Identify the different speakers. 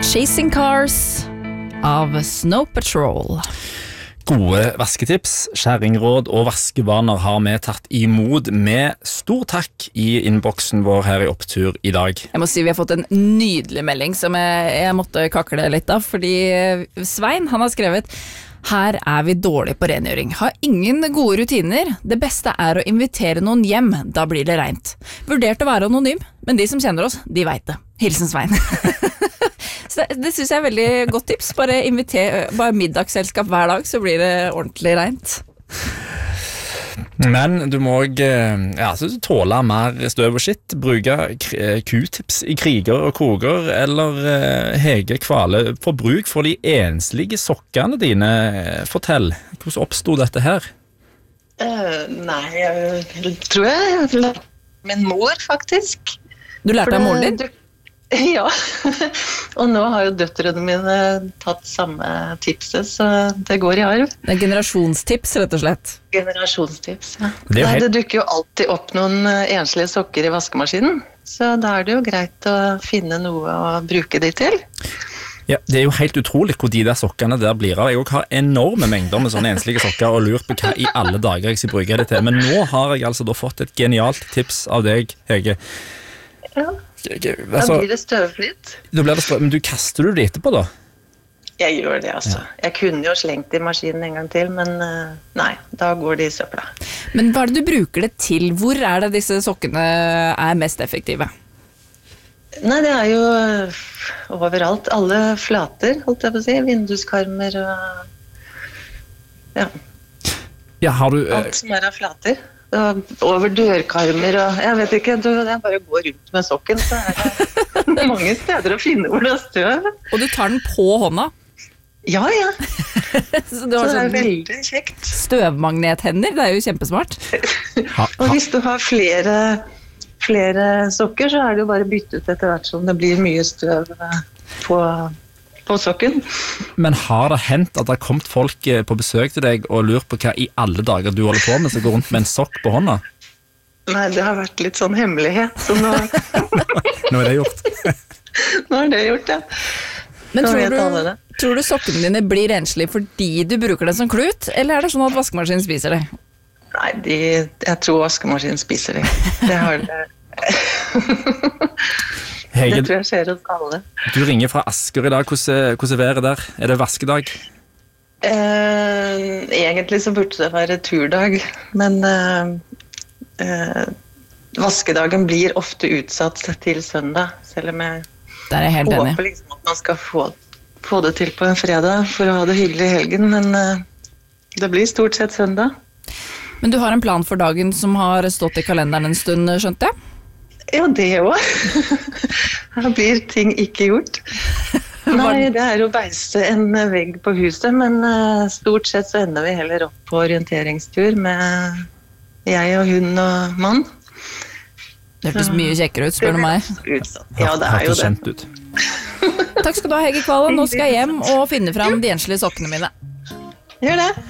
Speaker 1: Chasing Cars av Snow Patrol.
Speaker 2: Gode vasketips, skjæringråd og vaskevaner har vi tatt imot med stor takk i innboksen vår her i Opptur i dag.
Speaker 1: Jeg må si vi har fått en nydelig melding som jeg måtte kakle litt av, fordi Svein, han har skrevet: her vi dårlig på rengjøring. Har ingen gode rutiner. Det beste å invitere noen hjem, da blir det rent. Vurdert å være anonym, men de som kjenner oss, de vet det. Hilsen Svein. Så det synes jeg veldig godt tips. Bare middagsselskap hver dag, så blir det ordentlig rent.
Speaker 2: Men du må også tåle mer støv og skitt. Bruke Q-tips i kriger og kroger, eller hege kvale for bruk for de enslige sokkene dine. Fortell, hvordan oppstod dette her?
Speaker 3: Nei, jeg tror jeg lærte min mor, faktisk.
Speaker 1: Du lærte av moren din?
Speaker 3: Ja, og nå har jo døtrene mine tatt samme tipset, så det går i arv.
Speaker 1: Det generasjonstips, rett og slett.
Speaker 3: Generasjonstips, ja.
Speaker 2: Det
Speaker 3: dukker jo alltid opp noen enslige sokker i vaskemaskinen, så da det jo greit å finne noe å bruke de til.
Speaker 2: Ja, det jo helt utrolig hvor de der sokkene der blir av. Jeg har enorme mengder med sånne enslige sokker og lurt på hva i alle dager jeg skal bruke det til. Men nå har jeg altså da fått et genialt tips av deg, Hege.
Speaker 3: Ja. Da blir det støvfritt.
Speaker 2: Men du kaster det etterpå da?
Speaker 3: Jeg gjør det, altså. Ja. Jeg kunne jo slengt i maskinen en gang til, men nei, da går det i søpla.
Speaker 1: Men hva det du bruker det til? Hvor det disse sokkene mest effektive?
Speaker 3: Nei, det jo overalt. Alle flater, holdt jeg på å si. Vinduskarmer og... Ja.
Speaker 2: Ja, har du...
Speaker 3: Alt som av flater. Over dørkarmer og jeg vet ikke, det bare går rundt med sokken, så det mange steder å finne hvor det støv.
Speaker 1: Og du tar den på hånda?
Speaker 3: Ja.
Speaker 1: Så det
Speaker 3: sånn veldig kjekt.
Speaker 1: Støvmagnethender, det jo kjempesmart.
Speaker 3: Og hvis du har flere sokker, så det jo bare byttet ut etter hvert som det blir mye støv på sokken.
Speaker 2: Men har det hendt at det har kommet folk på besøk til deg og lurt på hva i alle dager du holder på med, så går rundt med en sokk på hånda?
Speaker 3: Nei, det har vært litt sånn hemmelighet, så nå...
Speaker 2: Nå det gjort.
Speaker 3: Nå det gjort, ja.
Speaker 1: Men tror du sokkene dine blir renslige fordi du bruker det som klut, eller det sånn at vaskemaskinen spiser det?
Speaker 3: Nei, jeg tror vaskemaskinen spiser det. Det har det...
Speaker 2: Hege,
Speaker 3: det tror jeg skjer hos alle.
Speaker 2: Du ringer fra Asker i dag. Hvordan været der? Det vaskedag?
Speaker 3: Egentlig så burde det være turdag, men vaskedagen blir ofte utsatt til søndag, selv om jeg håper liksom at man skal få det til på en fredag for å ha det hyggelig i helgen, men det blir stort sett søndag.
Speaker 1: Men du har en plan for dagen som har stått i kalenderen en stund, skjønte jeg?
Speaker 3: Ja, det også. Her blir ting ikke gjort. Nei, det å beise en vegg på huset, men stort sett så ender vi heller opp på orienteringstur med jeg og hun og mann.
Speaker 1: Det hørtes mye kjekkere ut, spør du meg.
Speaker 3: Ja, det jo det.
Speaker 1: Takk skal du ha, Hege Kvalen. Nå skal jeg hjem og finne fram de enslige sokkene mine.
Speaker 3: Gjør det.